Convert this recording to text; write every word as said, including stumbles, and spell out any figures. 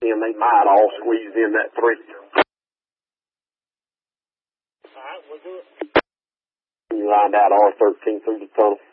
in, they might all squeeze in that three. All right, we'll do it. You lined out R thirteen through the tunnel.